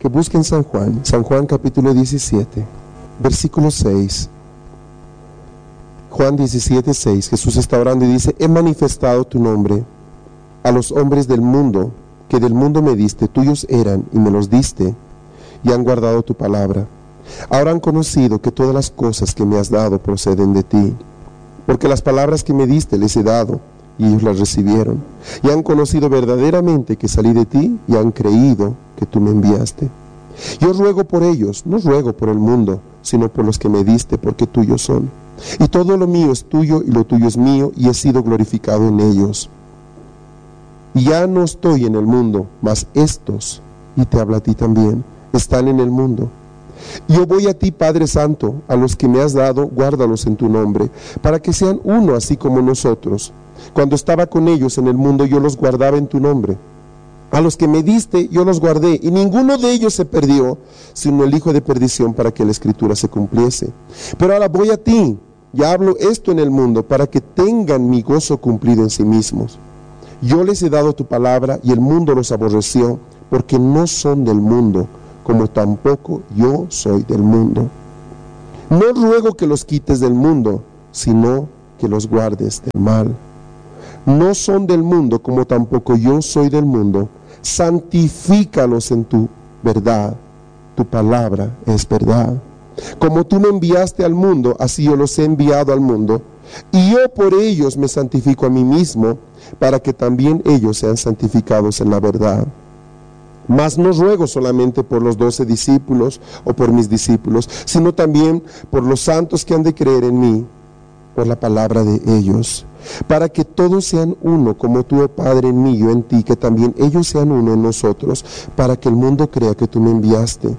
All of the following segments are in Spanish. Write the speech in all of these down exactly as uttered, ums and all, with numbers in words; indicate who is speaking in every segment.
Speaker 1: que busquen San Juan, San Juan capítulo diecisiete, versículo seis. Juan diecisiete, seis, Jesús está orando y dice: he manifestado tu nombre a los hombres del mundo, que del mundo me diste, tuyos eran y me los diste, y han guardado tu palabra. Ahora han conocido que todas las cosas que me has dado proceden de ti, porque las palabras que me diste les he dado, y ellos las recibieron, y han conocido verdaderamente que salí de ti, y han creído que tú me enviaste. Yo ruego por ellos, no ruego por el mundo, sino por los que me diste, porque tuyos son. Y todo lo mío es tuyo, y lo tuyo es mío, y he sido glorificado en ellos. Y ya no estoy en el mundo, mas estos, y te habla a ti también, están en el mundo. Yo voy a ti, Padre Santo, a los que me has dado, guárdalos en tu nombre, para que sean uno así como nosotros. Cuando estaba con ellos en el mundo, yo los guardaba en tu nombre. A los que me diste, yo los guardé, y ninguno de ellos se perdió, sino el hijo de perdición, para que la escritura se cumpliese. Pero ahora voy a ti, ya hablo esto en el mundo, para que tengan mi gozo cumplido en sí mismos. Yo les he dado tu palabra, y el mundo los aborreció, porque no son del mundo, como tampoco yo soy del mundo. No ruego que los quites del mundo, sino que los guardes del mal. No son del mundo, como tampoco yo soy del mundo. Santifícalos en tu verdad. Tu palabra es verdad. Como tú me enviaste al mundo, así yo los he enviado al mundo. Y yo por ellos me santifico a mí mismo, para que también ellos sean santificados en la verdad. Mas no ruego solamente por los doce discípulos o por mis discípulos, sino también por los santos que han de creer en mí, por la palabra de ellos, para que todos sean uno, como tú, oh Padre, en mí, yo en ti, que también ellos sean uno en nosotros, para que el mundo crea que tú me enviaste.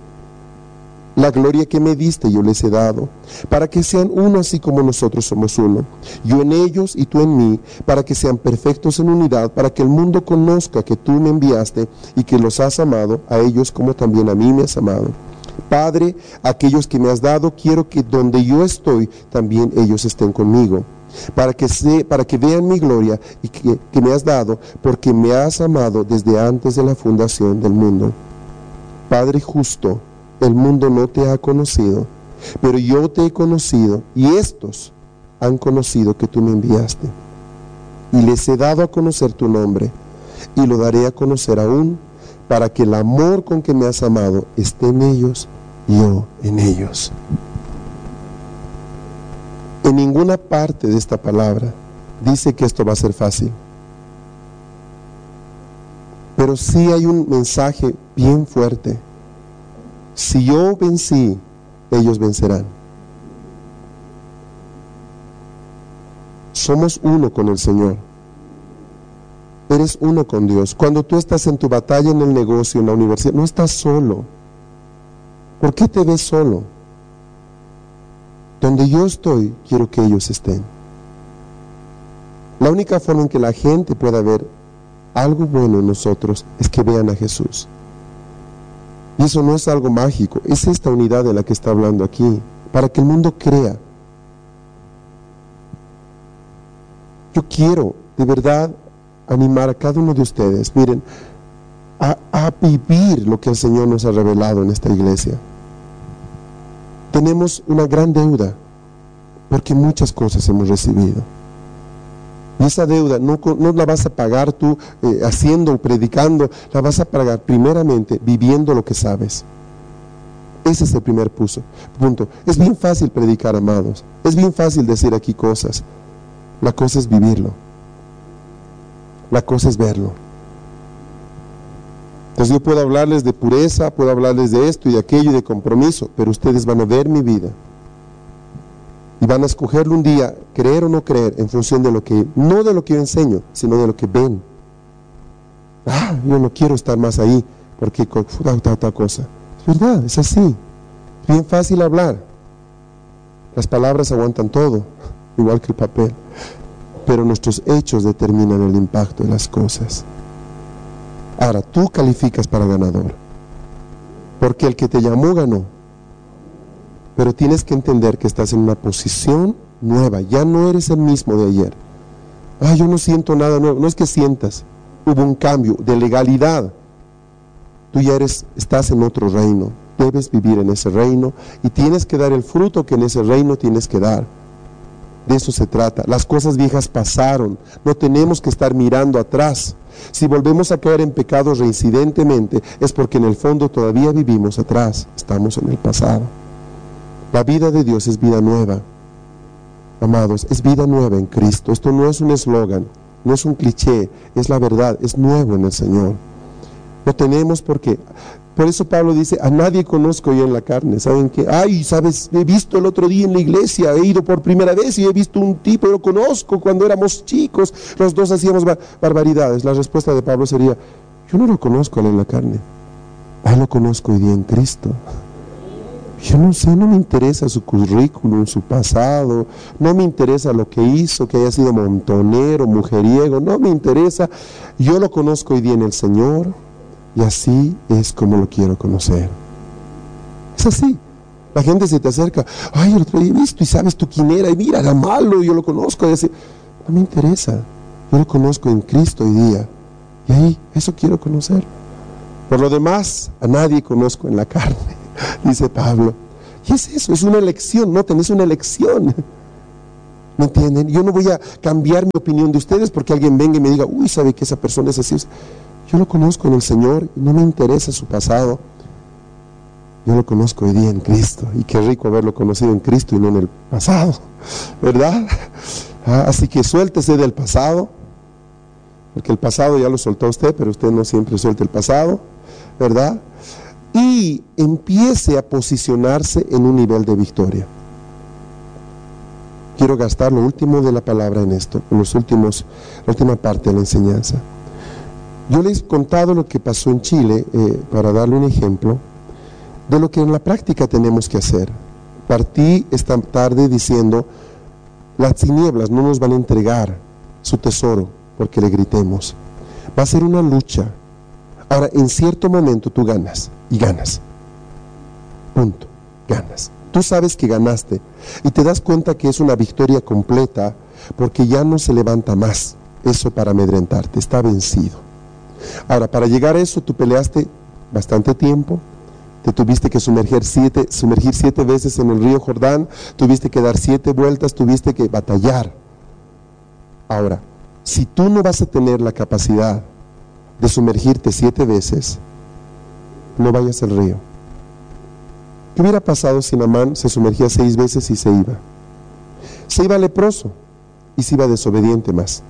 Speaker 1: La gloria que me diste yo les he dado, para que sean uno así como nosotros somos uno, yo en ellos y tú en mí, para que sean perfectos en unidad, para que el mundo conozca que tú me enviaste y que los has amado a ellos como también a mí me has amado. Padre, aquellos que me has dado, quiero que donde yo estoy, también ellos estén conmigo, para que, se, para que vean mi gloria y que, que me has dado, porque me has amado desde antes de la fundación del mundo. Padre justo, el mundo no te ha conocido, pero yo te he conocido, y estos han conocido que tú me enviaste. Y les he dado a conocer tu nombre, y lo daré a conocer aún, para que el amor con que me has amado esté en ellos, y yo en ellos. En ninguna parte de esta palabra dice que esto va a ser fácil, pero sí hay un mensaje bien fuerte. Si yo vencí, ellos vencerán. Somos uno con el Señor. Eres uno con Dios. Cuando tú estás en tu batalla en el negocio, en la universidad, no estás solo. ¿Por qué te ves solo? Donde yo estoy, quiero que ellos estén. La única forma en que la gente pueda ver algo bueno en nosotros es que vean a Jesús. Y eso no es algo mágico, es esta unidad de la que está hablando aquí, para que el mundo crea. Yo quiero, de verdad, animar a cada uno de ustedes, miren, a, a vivir lo que el Señor nos ha revelado en esta iglesia. Tenemos una gran deuda, porque muchas cosas hemos recibido. Y esa deuda no, no la vas a pagar tú eh, haciendo o predicando, la vas a pagar primeramente viviendo lo que sabes. Ese es el primer puso, punto. Es bien fácil predicar, amados. Es bien fácil decir aquí cosas. La cosa es vivirlo. La cosa es verlo. Entonces yo puedo hablarles de pureza, puedo hablarles de esto y de aquello y de compromiso, pero ustedes van a ver mi vida. Y van a escogerlo un día, creer o no creer, en función de lo que, no de lo que yo enseño, sino de lo que ven. Ah, yo no quiero estar más ahí, porque tal, tal, tal cosa. Es verdad, es así. Es bien fácil hablar. Las palabras aguantan todo, igual que el papel. Pero nuestros hechos determinan el impacto de las cosas. Ahora, tú calificas para ganador, porque el que te llamó ganó. Pero tienes que entender que estás en una posición nueva. Ya no eres el mismo de ayer. Ah, yo no siento nada nuevo. No es que sientas. Hubo un cambio de legalidad. tú ya eres, estás en otro reino, debes vivir en ese reino y tienes que dar el fruto que en ese reino tienes que dar. De eso se trata. Las cosas viejas pasaron, no tenemos que estar mirando atrás. Si volvemos a caer en pecado reincidentemente, es porque en el fondo todavía vivimos atrás, estamos en el pasado. La vida de Dios es vida nueva, amados, es vida nueva en Cristo. Esto no es un eslogan, no es un cliché, es la verdad, es nuevo en el Señor. No tenemos por qué. Por eso Pablo dice, a nadie conozco yo en la carne. ¿Saben qué? Ay, sabes, he visto el otro día en la iglesia, he ido por primera vez y he visto un tipo, lo conozco cuando éramos chicos, los dos hacíamos bar barbaridades. La respuesta de Pablo sería, yo no lo conozco a él en la carne, a él lo conozco hoy día en Cristo. Yo no sé, no me interesa su currículum, su pasado, no me interesa lo que hizo, que haya sido montonero, mujeriego, no me interesa. Yo lo conozco hoy día en el Señor. Y así es como lo quiero conocer. Es así. La gente se te acerca, ay, el otro día he visto y sabes tú quién era, y mira, era malo, yo lo conozco. Y así, no me interesa, yo lo conozco en Cristo hoy día. Y ahí, eso quiero conocer. Por lo demás, a nadie conozco en la carne, dice Pablo. Y es eso, es una elección, no tenés una elección. ¿Me entienden? Yo no voy a cambiar mi opinión de ustedes porque alguien venga y me diga, uy, sabe que esa persona es así. Yo lo conozco en el Señor y no me interesa su pasado. Yo lo conozco hoy día en Cristo. Y qué rico haberlo conocido en Cristo y no en el pasado, ¿verdad? Ah, así que suéltese del pasado, porque el pasado ya lo soltó usted, pero usted no siempre suelta el pasado, ¿verdad? Y empiece a posicionarse en un nivel de victoria. Quiero gastar lo último de la palabra en esto, en los últimos, la última parte de la enseñanza. Yo les he contado lo que pasó en Chile, eh, para darle un ejemplo de lo que en la práctica tenemos que hacer. Partí esta tarde diciendo, las tinieblas no nos van a entregar su tesoro porque le gritemos. Va a ser una lucha. Ahora, en cierto momento tú ganas, y ganas. Punto, ganas. Tú sabes que ganaste, y te das cuenta que es una victoria completa, porque ya no se levanta más eso para amedrentarte, está vencido. Ahora, para llegar a eso, tú peleaste bastante tiempo, te tuviste que sumergir siete, sumergir siete veces en el río Jordán, tuviste que dar siete vueltas, tuviste que batallar. Ahora, si tú no vas a tener la capacidad de sumergirte siete veces, no vayas al río. ¿Qué hubiera pasado si Naamán se sumergía seis veces y se iba? Se iba leproso y se iba desobediente más.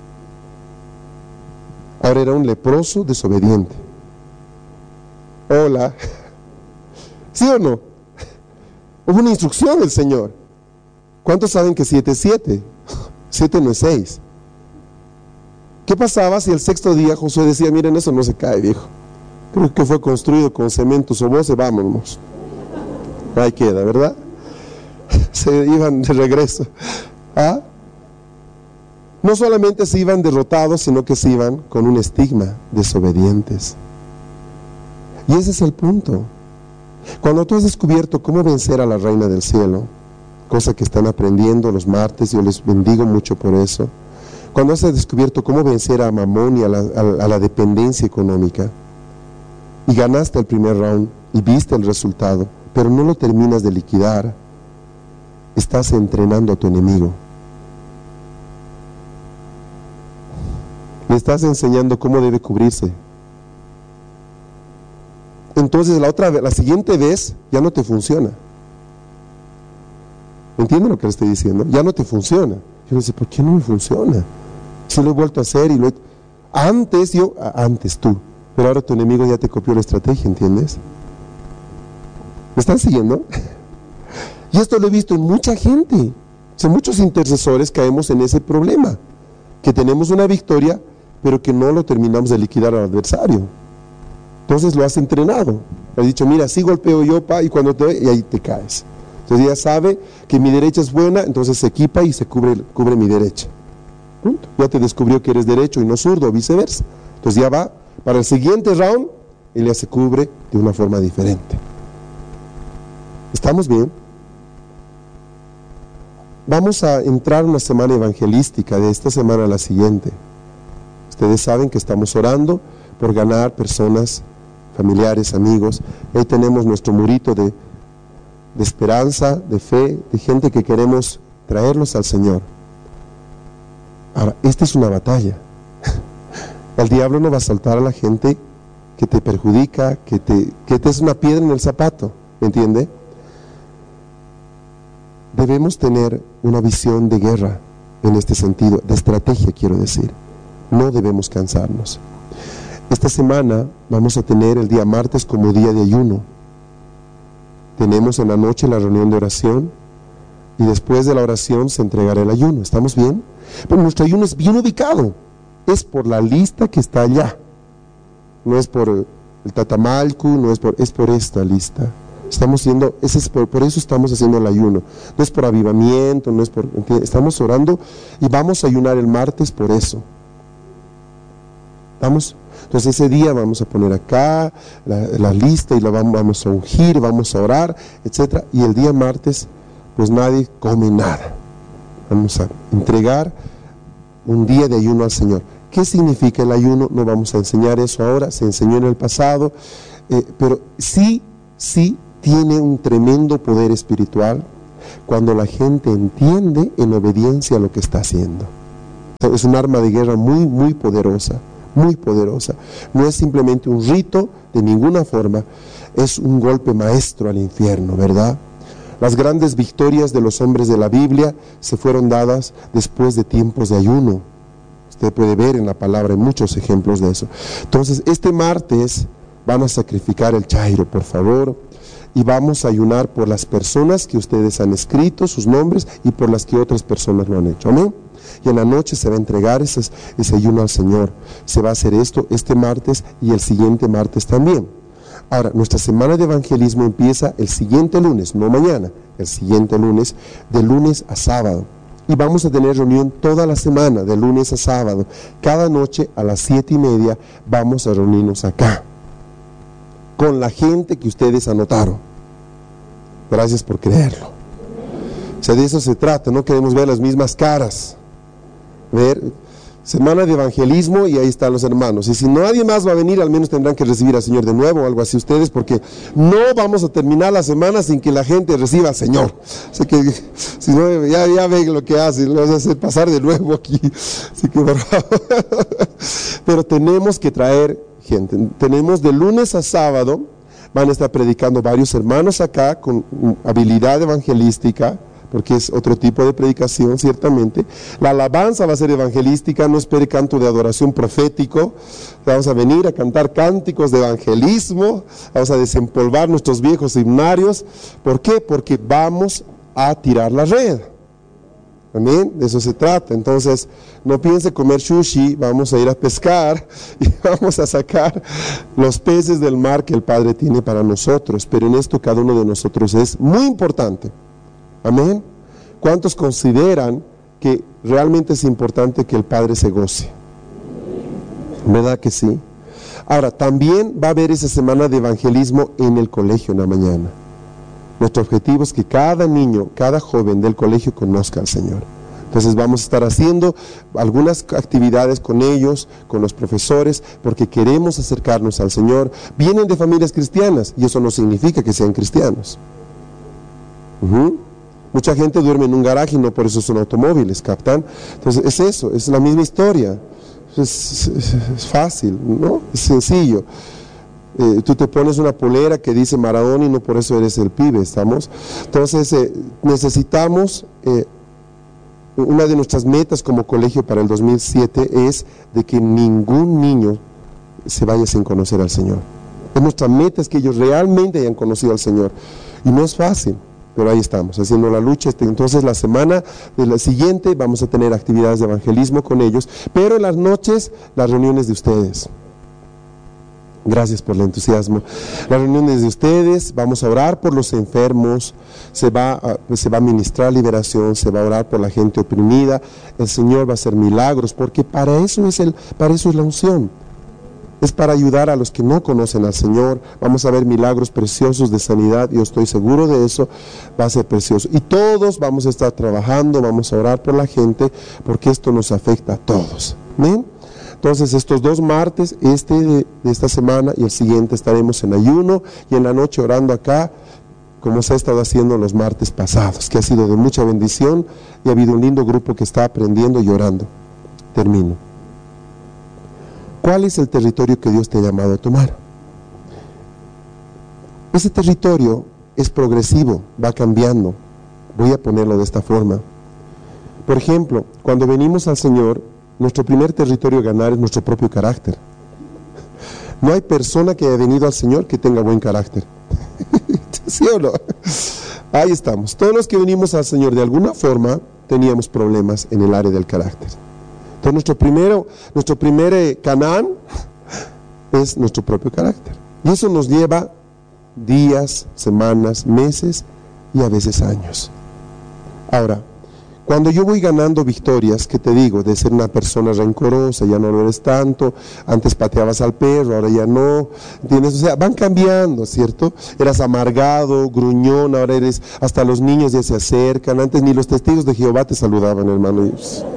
Speaker 1: Ahora era un leproso desobediente. Hola. ¿Sí o no? Hubo una instrucción del Señor. ¿Cuántos saben que siete es siete? siete no es seis. ¿Qué pasaba si el sexto día Josué decía, miren, eso no se cae, viejo? Creo que fue construido con cemento, soboce, vámonos. Ahí queda, ¿verdad? Se iban de regreso. ¿Ah? No solamente se iban derrotados, sino que se iban con un estigma, desobedientes. Y ese es el punto. Cuando tú has descubierto cómo vencer a la reina del cielo, cosa que están aprendiendo los martes, yo les bendigo mucho por eso. Cuando has descubierto cómo vencer a Mamón y a la, a, a la dependencia económica, y ganaste el primer round, y viste el resultado, pero no lo terminas de liquidar, estás entrenando a tu enemigo. Le estás enseñando cómo debe cubrirse. Entonces la otra la siguiente vez ya no te funciona. ¿Entienden lo que le estoy diciendo? Ya no te funciona. Yo le dice, ¿por qué no me funciona? Si lo he vuelto a hacer y lo he... Antes yo, antes tú, pero ahora tu enemigo ya te copió la estrategia, ¿entiendes? ¿Me están siguiendo? Y esto lo he visto en mucha gente. O sea, muchos intercesores caemos en ese problema, que tenemos una victoria, pero que no lo terminamos de liquidar al adversario. Entonces lo has entrenado. Has dicho, mira, así golpeo yo, pa, y cuando te... y ahí te caes. Entonces ya sabe que mi derecha es buena, entonces se equipa y se cubre, cubre mi derecha. Punto. Ya te descubrió que eres derecho y no zurdo, o viceversa. Entonces ya va, para el siguiente round, él ya se cubre de una forma diferente. ¿Estamos bien? Vamos a entrar en una semana evangelística, de esta semana a la siguiente. Ustedes saben que estamos orando por ganar personas, familiares, amigos. Ahí tenemos nuestro murito de, de esperanza, de fe, de gente que queremos traerlos al Señor. Ahora, esta es una batalla. El diablo no va a saltar a la gente que te perjudica, que te, que te es una piedra en el zapato, ¿me entiende? Debemos tener una visión de guerra en este sentido, de estrategia quiero decir. No debemos cansarnos. Esta semana vamos a tener el día martes como día de ayuno. Tenemos en la noche la reunión de oración y después de la oración se entregará el ayuno. ¿Estamos bien? Pero nuestro ayuno es bien ubicado. Es por la lista que está allá. No es por el Tatamalcu, no es por, es por esta lista. Estamos haciendo, ese es por, por eso estamos haciendo el ayuno. No es por avivamiento, no es por, ¿entiendes? Estamos orando y vamos a ayunar el martes por eso. ¿Vamos? Entonces ese día vamos a poner acá la, la lista y la vamos, vamos a ungir, vamos a orar, etcétera. Y el día martes, pues nadie come nada. Vamos a entregar un día de ayuno al Señor. ¿Qué significa el ayuno? No vamos a enseñar eso ahora, se enseñó en el pasado, eh, pero sí, sí tiene un tremendo poder espiritual cuando la gente entiende en obediencia a lo que está haciendo. Es un arma de guerra muy, muy poderosa, muy poderosa. No es simplemente un rito de ninguna forma, es un golpe maestro al infierno, ¿verdad? Las grandes victorias de los hombres de la Biblia se fueron dadas después de tiempos de ayuno. Usted puede ver en la palabra muchos ejemplos de eso. Entonces, este martes van a sacrificar el chairo, por favor, y vamos a ayunar por las personas que ustedes han escrito, sus nombres, y por las que otras personas lo han hecho. Amén. Y en la noche se va a entregar ese, ese ayuno al Señor. Se va a hacer esto este martes y el siguiente martes también. Ahora, nuestra semana de evangelismo empieza el siguiente lunes, no mañana, el siguiente lunes, de lunes a sábado. Y vamos a tener reunión toda la semana, de lunes a sábado. Cada noche a las siete y media vamos a reunirnos acá, con la gente que ustedes anotaron. Gracias por creerlo. O sea, de eso se trata, no queremos ver las mismas caras. Ver, semana de evangelismo y ahí están los hermanos. Y si nadie más va a venir, al menos tendrán que recibir al Señor de nuevo o algo así ustedes, porque no vamos a terminar la semana sin que la gente reciba al Señor. Así que, si no, ya, ya ven lo que hacen, lo vas a hacer pasar de nuevo aquí. Así que, por favor. Pero tenemos que traer gente. Tenemos de lunes a sábado, van a estar predicando varios hermanos acá con habilidad evangelística, porque es otro tipo de predicación, ciertamente. La alabanza va a ser evangelística, no espere canto de adoración profético. Vamos a venir a cantar cánticos de evangelismo, vamos a desempolvar nuestros viejos himnarios. ¿Por qué? Porque vamos a tirar la red. Amén, de eso se trata. Entonces, no piense comer sushi, vamos a ir a pescar y vamos a sacar los peces del mar que el Padre tiene para nosotros. Pero en esto cada uno de nosotros es muy importante. Amén. ¿Cuántos consideran que realmente es importante que el Padre se goce? ¿Verdad que sí? Ahora, también va a haber esa semana de evangelismo en el colegio en la mañana. Nuestro objetivo es que cada niño, cada joven del colegio conozca al Señor. Entonces vamos a estar haciendo algunas actividades con ellos, con los profesores, porque queremos acercarnos al Señor. Vienen de familias cristianas y eso no significa que sean cristianos. Uh-huh. Mucha gente duerme en un garaje y no por eso son automóviles, ¿captan? Entonces es eso, es la misma historia. Es, es, es fácil, ¿no? Es sencillo. Eh, tú te pones una polera que dice Maradona y no por eso eres el pibe, ¿estamos? Entonces eh, necesitamos, eh, una de nuestras metas como colegio para el dos mil siete es de que ningún niño se vaya sin conocer al Señor. Es nuestra meta, es que ellos realmente hayan conocido al Señor. Y no es fácil, pero ahí estamos, haciendo la lucha. Entonces la semana de la siguiente vamos a tener actividades de evangelismo con ellos, pero en las noches las reuniones de ustedes. Gracias por el entusiasmo. Las reuniones de ustedes, vamos a orar por los enfermos, se va, a, se va a ministrar liberación, se va a orar por la gente oprimida, el Señor va a hacer milagros, porque para eso es, el, para eso es la unción. Es para ayudar a los que no conocen al Señor. Vamos a ver milagros preciosos de sanidad, yo estoy seguro de eso, va a ser precioso. Y todos vamos a estar trabajando, vamos a orar por la gente, porque esto nos afecta a todos. ¿Bien? Entonces estos dos martes, este de, de esta semana y el siguiente, estaremos en ayuno y en la noche orando acá, como se ha estado haciendo los martes pasados, que ha sido de mucha bendición y ha habido un lindo grupo que está aprendiendo y orando. Termino. ¿Cuál es el territorio que Dios te ha llamado a tomar? Ese territorio es progresivo, va cambiando. Voy a ponerlo de esta forma. Por ejemplo, cuando venimos al Señor, nuestro primer territorio a ganar es nuestro propio carácter. No hay persona que haya venido al Señor que tenga buen carácter. ¿Sí o no? Ahí estamos. Todos los que venimos al Señor de alguna forma teníamos problemas en el área del carácter. Entonces nuestro primero, nuestro primer eh, Canaán es nuestro propio carácter. Y eso nos lleva días, semanas, meses y a veces años. Ahora, cuando yo voy ganando victorias, ¿qué te digo? De ser una persona rencorosa, ya no lo eres tanto, antes pateabas al perro, ahora ya no, ¿entiendes? O sea, van cambiando, ¿cierto? Eras amargado, gruñón, ahora eres, hasta los niños ya se acercan, antes ni los testigos de Jehová te saludaban, hermano.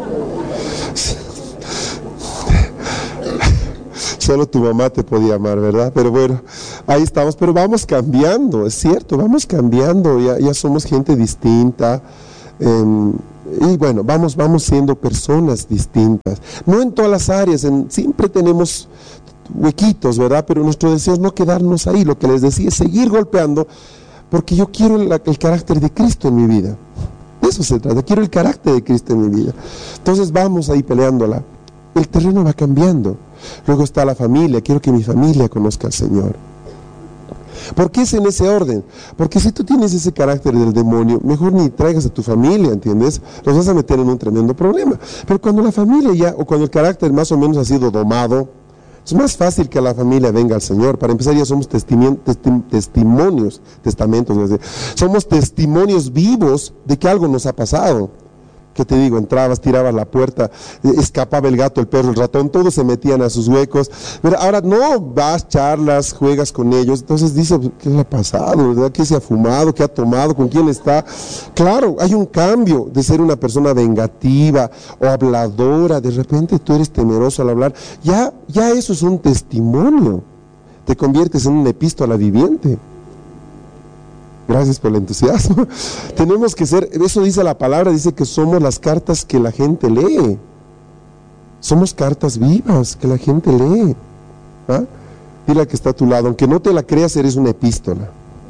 Speaker 1: Solo tu mamá te podía amar, ¿verdad? Pero bueno, ahí estamos, pero vamos cambiando, es cierto, vamos cambiando, ya, ya somos gente distinta. Eh, y bueno, vamos, vamos siendo personas distintas, no en todas las áreas, en, siempre tenemos huequitos, ¿verdad? Pero nuestro deseo es no quedarnos ahí, lo que les decía es seguir golpeando, porque yo quiero el, el carácter de Cristo en mi vida, de eso se trata, quiero el carácter de Cristo en mi vida. Entonces vamos ahí peleándola, el terreno va cambiando. Luego está la familia, quiero que mi familia conozca al Señor. ¿Por qué es en ese orden? Porque si tú tienes ese carácter del demonio, mejor ni traigas a tu familia, ¿entiendes? Los vas a meter en un tremendo problema. Pero cuando la familia ya, o cuando el carácter más o menos ha sido domado, es más fácil que la familia venga al Señor. Para empezar, ya somos testimi- testi- testimonios, testamentos, es decir, somos testimonios vivos de que algo nos ha pasado. ¿Qué te digo? Entrabas, tirabas la puerta, escapaba el gato, el perro, el ratón, todos se metían a sus huecos. Pero ahora no, vas, charlas, juegas con ellos. Entonces dice, ¿qué le ha pasado? ¿Verdad? ¿Qué se ha fumado? ¿Qué ha tomado? ¿Con quién está? Claro, hay un cambio de ser una persona vengativa o habladora. De repente tú eres temeroso al hablar. Ya, ya eso es un testimonio. Te conviertes en una epístola viviente. Gracias por el entusiasmo. Tenemos que ser, eso dice la palabra, dice que somos las cartas que la gente lee. Somos cartas vivas que la gente lee. ¿Ah? Dile al que está a tu lado, aunque no te la creas, eres una epístola.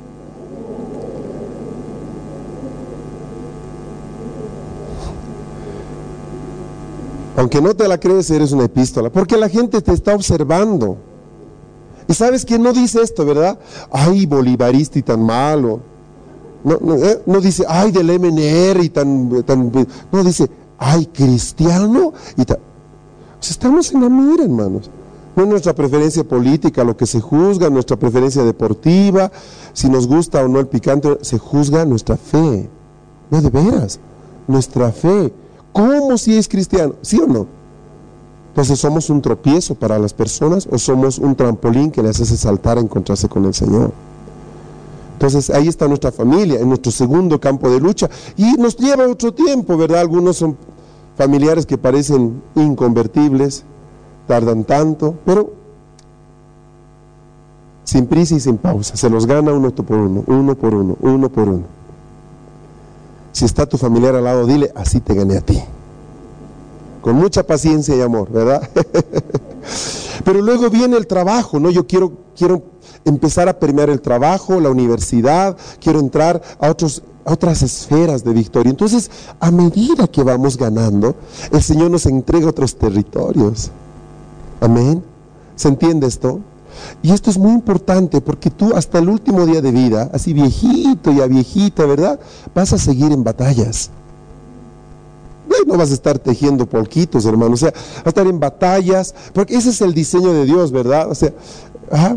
Speaker 1: Aunque no te la crees, eres una epístola, porque la gente te está observando. Y sabes que no dice esto, ¿verdad? Ay, bolivarista y tan malo. No, no, ¿eh? No dice, ay, del M N R y tan, tan... No, dice, ay, cristiano y tan... O sea, estamos en la mira, hermanos. No es nuestra preferencia política lo que se juzga, nuestra preferencia deportiva, si nos gusta o no el picante, se juzga nuestra fe. No, de veras, nuestra fe. ¿Cómo si es cristiano? ¿Sí o no? Entonces, ¿somos un tropiezo para las personas o somos un trampolín que les hace saltar a encontrarse con el Señor? Entonces, ahí está nuestra familia, en nuestro segundo campo de lucha. Y nos lleva otro tiempo, ¿verdad? Algunos son familiares que parecen inconvertibles, tardan tanto, pero sin prisa y sin pausa. Se los gana uno por uno, uno por uno, uno por uno. Si está tu familiar al lado, dile, así te gané a ti. Con mucha paciencia y amor, ¿verdad? Pero luego viene el trabajo, ¿no? Yo quiero, quiero empezar a permear el trabajo, la universidad, quiero entrar a, otros, a otras esferas de victoria. Entonces, a medida que vamos ganando, el Señor nos entrega otros territorios. Amén. ¿Se entiende esto? Y esto es muy importante porque tú hasta el último día de vida, así viejito y a viejita, ¿verdad? Vas a seguir en batallas. No vas a estar tejiendo polquitos, hermano, o sea, vas a estar en batallas, porque ese es el diseño de Dios, ¿verdad? O sea, ajá.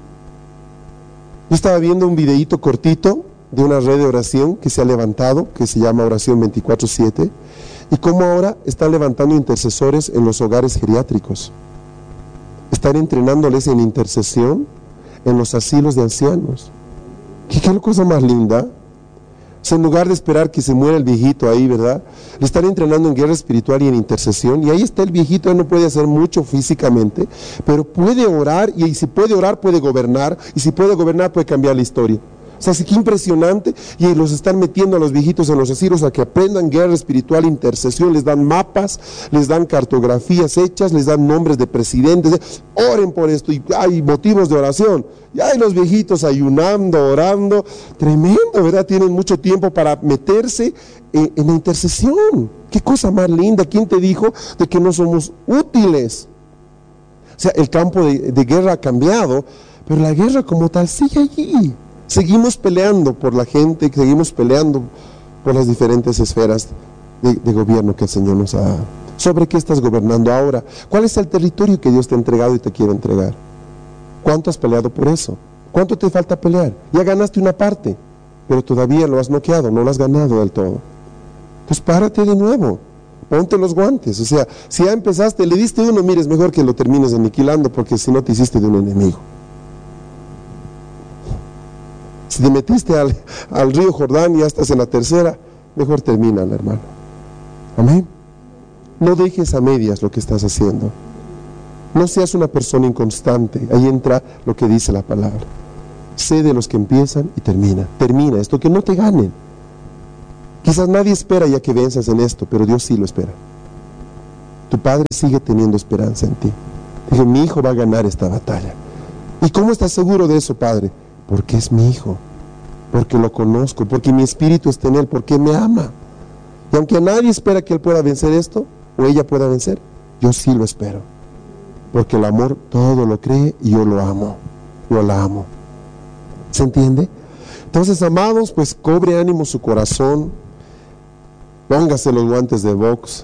Speaker 1: Yo estaba viendo un videíto cortito de una red de oración que se ha levantado, que se llama Oración veinticuatro siete, y cómo ahora están levantando intercesores en los hogares geriátricos. Están entrenándoles en intercesión en los asilos de ancianos. ¿Qué, qué cosa más linda? O sea, en lugar de esperar que se muera el viejito ahí, ¿verdad? Le están entrenando en guerra espiritual y en intercesión, y ahí está el viejito. Él no puede hacer mucho físicamente, pero puede orar, y si puede orar puede gobernar, y si puede gobernar puede cambiar la historia. O sea, sí, qué impresionante. Y los están metiendo a los viejitos en los asilos a que aprendan guerra espiritual, intercesión. Les dan mapas, les dan cartografías hechas, les dan nombres de presidentes. Oren por esto, y hay motivos de oración. Y hay los viejitos ayunando, orando. Tremendo, ¿verdad? Tienen mucho tiempo para meterse en, en la intercesión. Qué cosa más linda. ¿Quién te dijo de que no somos útiles? O sea, el campo de, de guerra ha cambiado, pero la guerra como tal sigue allí. Seguimos peleando por la gente, seguimos peleando por las diferentes esferas de, de gobierno que el Señor nos ha dado. ¿Sobre qué estás gobernando ahora? ¿Cuál es el territorio que Dios te ha entregado y te quiere entregar? ¿Cuánto has peleado por eso? ¿Cuánto te falta pelear? Ya ganaste una parte, pero todavía lo has noqueado, no lo has ganado del todo. Pues párate de nuevo, ponte los guantes. O sea, si ya empezaste, le diste uno, mire, es mejor que lo termines aniquilando, porque si no te hiciste de un enemigo. Si te metiste al, al río Jordán y ya estás en la tercera, mejor termínala, hermano. Amén. No dejes a medias lo que estás haciendo. No seas una persona inconstante. Ahí entra lo que dice la palabra. Sé de los que empiezan y termina. Termina esto, que no te ganen. Quizás nadie espera ya que venzas en esto, pero Dios sí lo espera. Tu Padre sigue teniendo esperanza en ti. Dije, mi hijo va a ganar esta batalla. ¿Y cómo estás seguro de eso, Padre? Porque es mi hijo, porque lo conozco, porque mi espíritu está en él, porque me ama. Y aunque nadie espera que él pueda vencer esto, o ella pueda vencer, yo sí lo espero. Porque el amor todo lo cree y yo lo amo, yo la amo. ¿Se entiende? Entonces, amados, pues cobre ánimo su corazón, póngase los guantes de box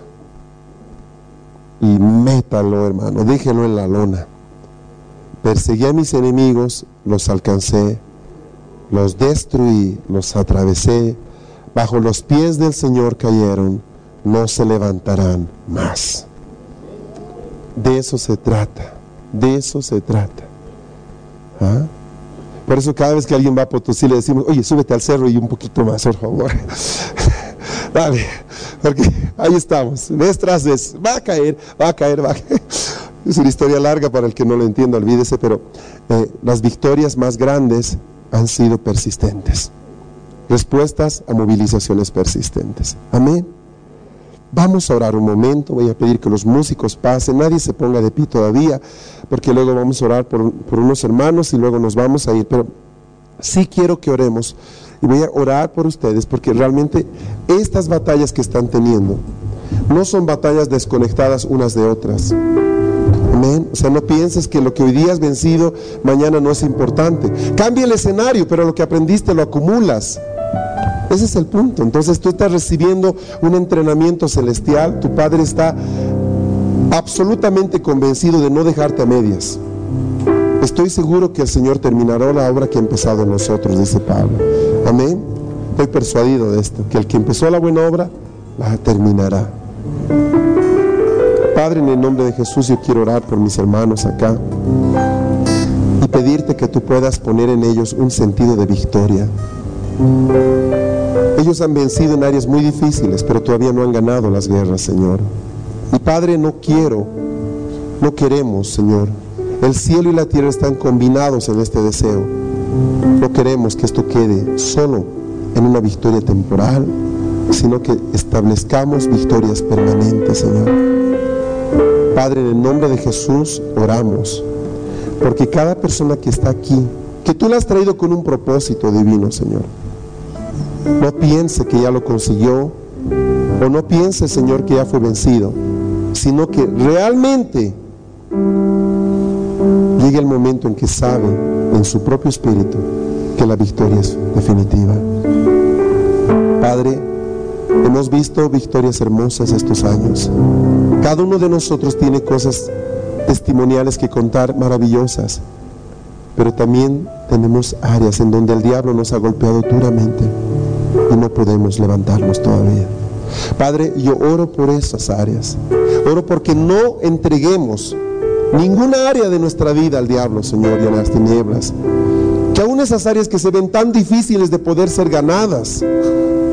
Speaker 1: y métalo, hermano, déjelo en la lona. Perseguí a mis enemigos, los alcancé, los destruí, los atravesé, bajo los pies del Señor cayeron, no se levantarán más. De eso se trata, de eso se trata. ¿Ah? Por eso cada vez que alguien va a Potosí le decimos, oye, súbete al cerro y un poquito más, por favor. Dale, porque ahí estamos, vez tras vez, va a caer, va a caer, va a caer. Es una historia larga para el que no lo entienda, olvídese, pero eh, las victorias más grandes han sido persistentes. Respuestas a movilizaciones persistentes. Amén. Vamos a orar un momento, voy a pedir que los músicos pasen, nadie se ponga de pie todavía, porque luego vamos a orar por, por unos hermanos y luego nos vamos a ir, pero sí quiero que oremos y voy a orar por ustedes, porque realmente estas batallas que están teniendo no son batallas desconectadas unas de otras. Amén. O sea, no pienses que lo que hoy día has vencido, mañana no es importante. Cambia el escenario, pero lo que aprendiste lo acumulas. Ese es el punto. Entonces tú estás recibiendo un entrenamiento celestial. Tu Padre está absolutamente convencido de no dejarte a medias. Estoy seguro que el Señor terminará la obra que ha empezado en nosotros, dice Pablo. Amén. Estoy persuadido de esto, que el que empezó la buena obra, la terminará. Padre, en el nombre de Jesús, yo quiero orar por mis hermanos acá y pedirte que tú puedas poner en ellos un sentido de victoria. Ellos han vencido en áreas muy difíciles, pero todavía no han ganado las guerras, Señor. Y Padre, no quiero, no queremos, Señor. El cielo y la tierra están combinados en este deseo. No queremos que esto quede solo en una victoria temporal, sino que establezcamos victorias permanentes, Señor. Padre, en el nombre de Jesús oramos, porque cada persona que está aquí, que tú la has traído con un propósito divino, Señor, no piense que ya lo consiguió, o no piense, Señor, que ya fue vencido, sino que realmente llegue el momento en que sabe en su propio espíritu que la victoria es definitiva. Padre, hemos visto victorias hermosas estos años. Cada uno de nosotros tiene cosas testimoniales que contar, maravillosas, pero también tenemos áreas en donde el diablo nos ha golpeado duramente y no podemos levantarnos todavía. Padre, yo oro por esas áreas. Oro porque no entreguemos ninguna área de nuestra vida al diablo, Señor, y a las tinieblas. Que aún esas áreas que se ven tan difíciles de poder ser ganadas,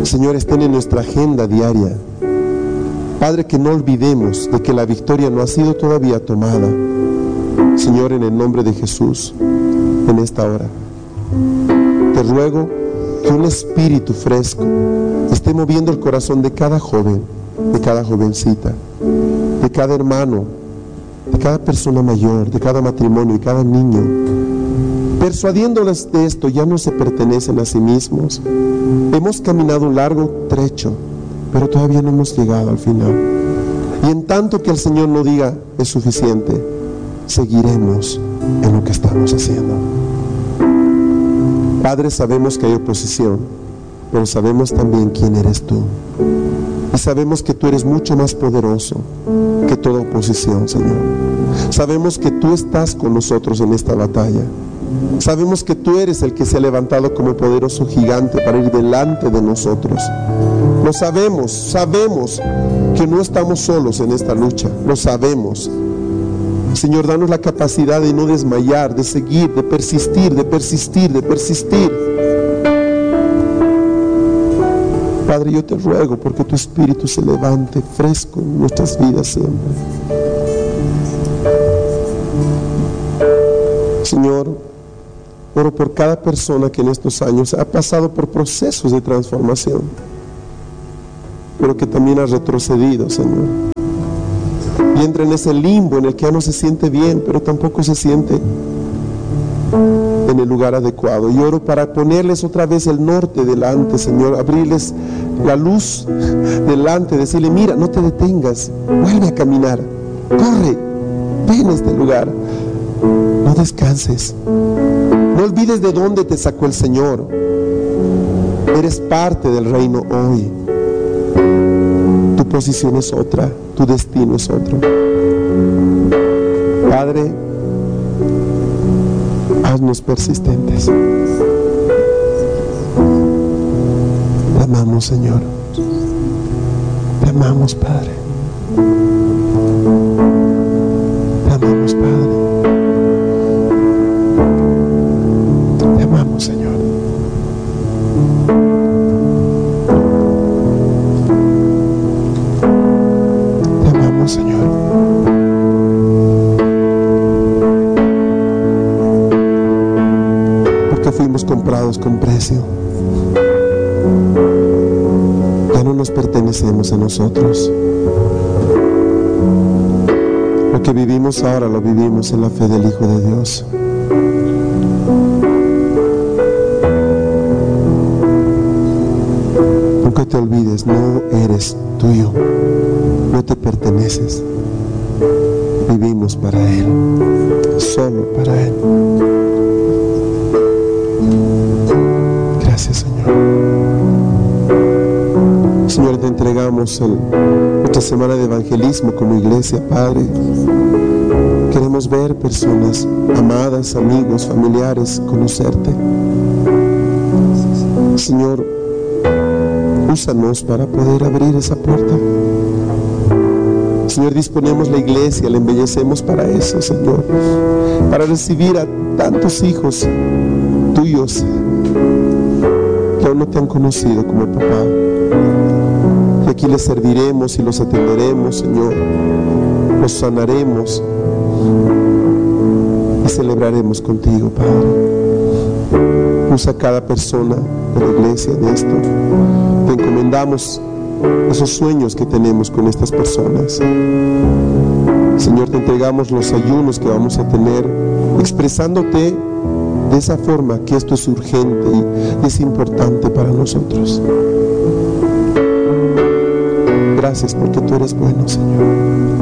Speaker 1: Señor, estén en nuestra agenda diaria. Padre, que no olvidemos de que la victoria no ha sido todavía tomada. Señor, en el nombre de Jesús, en esta hora, te ruego que un espíritu fresco esté moviendo el corazón de cada joven, de cada jovencita, de cada hermano, de cada persona mayor, de cada matrimonio, de cada niño, persuadiéndoles de esto. Ya no se pertenecen a sí mismos. Hemos caminado un largo trecho, pero todavía no hemos llegado al final. Y en tanto que el Señor no diga es suficiente, seguiremos en lo que estamos haciendo. Padre, sabemos que hay oposición, pero sabemos también quién eres tú. Y sabemos que tú eres mucho más poderoso que toda oposición, Señor. Sabemos que tú estás con nosotros en esta batalla. Sabemos que tú eres el que se ha levantado como poderoso gigante para ir delante de nosotros. Lo sabemos, sabemos que no estamos solos en esta lucha, lo sabemos. Señor, danos la capacidad de no desmayar, de seguir, de persistir, de persistir, de persistir. Padre, yo te ruego porque tu Espíritu se levante fresco en nuestras vidas siempre. Señor, oro por cada persona que en estos años ha pasado por procesos de transformación, pero que también ha retrocedido, Señor, y entra en ese limbo en el que ya no se siente bien, pero tampoco se siente en el lugar adecuado. Y oro para ponerles otra vez el norte delante, Señor, abrirles la luz delante, decirle: mira, no te detengas, vuelve a caminar, corre, ven a este lugar, no descanses, no olvides de dónde te sacó el Señor. Eres parte del reino hoy. Tu posición es otra, tu destino es otro. Padre, haznos persistentes. Te amamos, Señor. Te amamos, Padre. Te amamos, Padre. Te amamos, Señor. Te amamos, Señor. Porque fuimos comprados con precio. Ya no nos pertenecemos a nosotros. Lo que vivimos ahora lo vivimos en la fe del Hijo de Dios. Nunca te olvides, no eres tuyo, no te perteneces. Vivimos para Él, solo para Él. Gracias, Señor. Señor, te entregamos el, nuestra semana de evangelismo como iglesia, Padre. Queremos ver personas amadas, amigos, familiares, conocerte. Señor, úsanos para poder abrir esa puerta. Señor, disponemos la iglesia, la embellecemos para eso, Señor, para recibir a tantos hijos tuyos que aún no te han conocido como papá. Y aquí les serviremos y los atenderemos, Señor, los sanaremos y celebraremos contigo, Padre. Usa a cada persona de la iglesia de esto. Te encomendamos esos sueños que tenemos con estas personas. Señor, te entregamos los ayunos que vamos a tener, expresándote de esa forma que esto es urgente y es importante para nosotros. Gracias porque tú eres bueno, Señor.